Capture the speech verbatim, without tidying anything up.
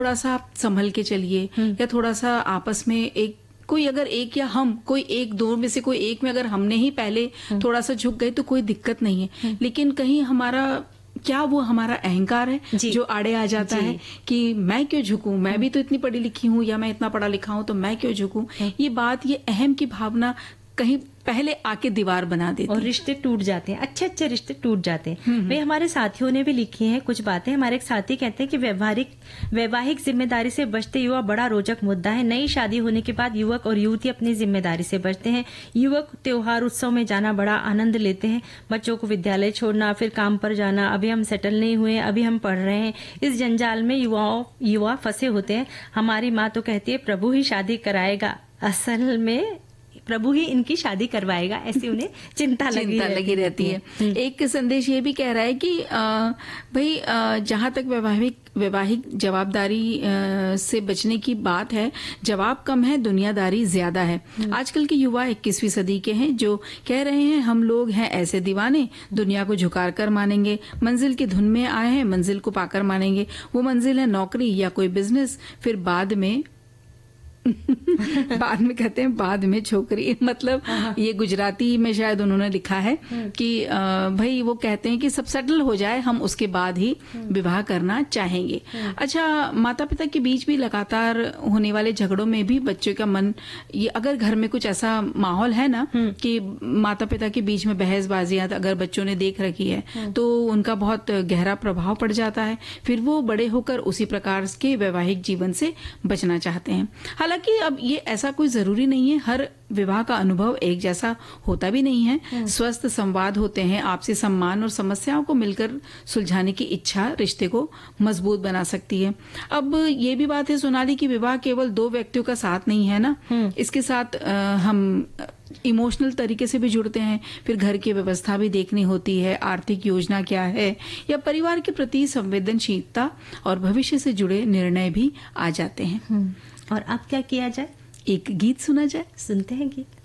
थोड़ा सा आप संभल के चलिए, या थोड़ा सा आपस में एक कोई अगर एक या हम कोई एक दो में से कोई एक में अगर हमने ही पहले थोड़ा सा झुक गए तो कोई दिक्कत नहीं है। लेकिन कहीं हमारा क्या वो हमारा अहंकार है जो आड़े आ जाता है कि मैं क्यों झुकूं, मैं भी तो इतनी पढ़ी लिखी हूं या मैं इतना पढ़ा लिखा हूं तो मैं क्यों झुकूं। ये बात, ये अहम की भावना कहीं पहले आके दीवार बना देती और रिश्ते टूट जाते हैं, अच्छे अच्छे रिश्ते टूट जाते हैं। वे हमारे साथियों ने भी लिखी हैं कुछ बातें। हमारे एक साथी कहते हैं कि व्यवहारिक वैवाहिक जिम्मेदारी से बचते युवा बड़ा रोचक मुद्दा है। नई शादी होने के बाद युवक और युवती अपनी जिम्मेदारी से बचते हैं। युवक त्योहार उत्सव में जाना बड़ा आनंद लेते हैं, बच्चों को विद्यालय छोड़ना, फिर काम पर जाना। अभी हम सेटल नहीं हुए, अभी हम पढ़ रहे हैं। इस जंजाल में युवाओं युवा फंसे होते हैं। हमारी माँ तो कहती है प्रभु ही शादी कराएगा, असल में प्रभु ही इनकी शादी करवाएगा, ऐसी उन्हें चिंता लगी चिंता लगी रहती है। एक संदेश ये भी कह रहा है कि भाई जहां तक वैवाहिक वैवाहिक जवाबदारी आ, से बचने की बात है, जवाब कम है, दुनियादारी ज्यादा है। आजकल के युवा इक्कीसवीं सदी के हैं जो कह रहे हैं हम लोग हैं ऐसे दीवाने, दुनिया को झुकार कर मानेंगे, मंजिल की धुन में आए हैं, मंजिल को पाकर मानेंगे। वो मंजिल है नौकरी या कोई बिजनेस, फिर बाद में बाद में कहते हैं बाद में छोकरी। मतलब ये गुजराती में शायद उन्होंने लिखा है कि भाई वो कहते हैं कि सब सेटल हो जाए, हम उसके बाद ही विवाह करना चाहेंगे। अच्छा, माता पिता के बीच भी लगातार होने वाले झगड़ों में भी बच्चों का मन, ये अगर घर में कुछ ऐसा माहौल है ना कि माता पिता के बीच में बहसबाजियां अगर बच्चों ने देख रखी है तो उनका बहुत गहरा प्रभाव पड़ जाता है। फिर वो बड़े होकर उसी प्रकार के वैवाहिक जीवन से बचना चाहते हैं। हालांकि अब ये ऐसा कोई जरूरी नहीं है, हर विवाह का अनुभव एक जैसा होता भी नहीं है। स्वस्थ संवाद होते हैं, आपसी सम्मान और समस्याओं को मिलकर सुलझाने की इच्छा रिश्ते को मजबूत बना सकती है। अब ये भी बात है सोनाली की विवाह केवल दो व्यक्तियों का साथ नहीं है ना, इसके साथ आ, हम इमोशनल तरीके से भी जुड़ते हैं। फिर घर की व्यवस्था भी देखनी होती है, आर्थिक योजना क्या है, या परिवार के प्रति संवेदनशीलता और भविष्य से जुड़े निर्णय भी आ जाते हैं। और अब क्या किया जाए? एक गीत सुना जाए। सुनते हैं गीत।